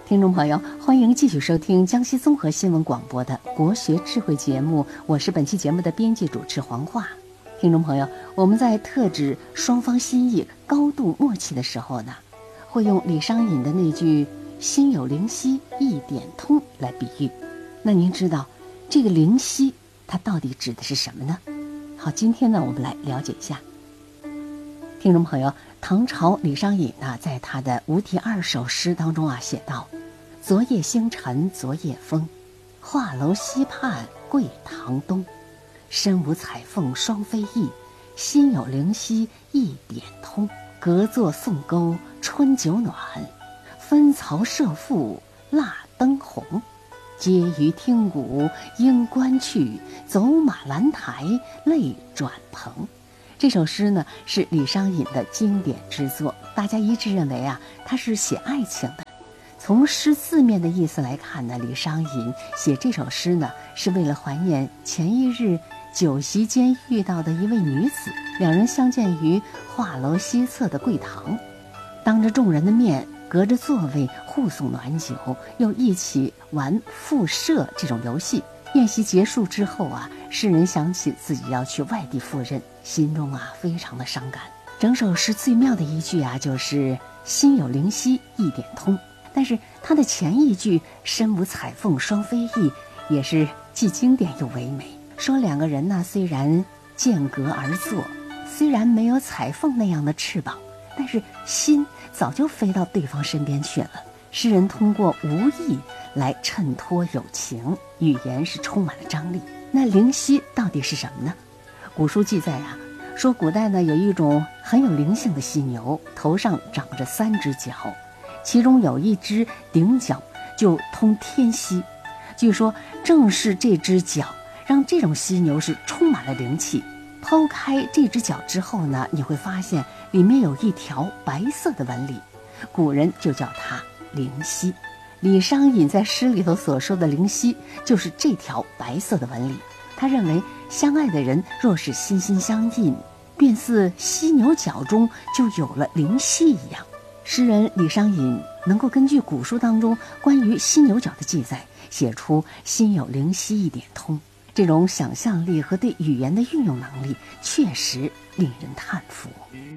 听众朋友，欢迎继续收听江西综合新闻广播的国学智慧节目，我是本期节目的编辑主持黄华。听众朋友，我们在特指双方心意高度默契的时候呢，会用李商隐的那句“心有灵犀一点通”来比喻。那您知道这个灵犀它到底指的是什么呢？好，今天呢我们来了解一下。听众朋友，唐朝李商隐呢在他的无题二首诗当中写道：昨夜星辰昨夜风，画楼西畔桂堂东。身无彩凤双飞翼，心有灵犀一点通。隔座送钩春酒暖，分曹射覆蜡灯红。皆于听鼓应官去，走马兰台泪转蓬。这首诗呢是李商隐的经典之作，大家一致认为它是写爱情的。从诗字面的意思来看呢，李商隐写这首诗呢是为了怀念前一日酒席间遇到的一位女子，两人相见于画楼西侧的桂堂，当着众人的面，隔着座位互送暖酒，又一起玩复射这种游戏。宴席结束之后诗人想起自己要去外地赴任，心中非常的伤感。整首诗最妙的一句就是心有灵犀一点通，但是它的前一句身无彩凤双飞翼也是既经典又唯美，说两个人虽然间隔而坐，虽然没有彩凤那样的翅膀，但是心早就飞到对方身边去了。诗人通过无意来衬托友情，语言是充满了张力。那灵犀到底是什么呢？古书记载说古代呢有一种很有灵性的犀牛，头上长着3只角，其中有一只顶角就通天犀。据说正是这只角让这种犀牛是充满了灵气。剖开这只角之后呢，你会发现里面有一条白色的纹理，古人就叫它灵犀。李商隐在诗里头所说的灵犀就是这条白色的纹理。他认为相爱的人若是心心相印，便似犀牛角中就有了灵犀一样。诗人李商隐能够根据古书当中关于犀牛角的记载，写出心有灵犀一点通，这种想象力和对语言的运用能力确实令人叹服。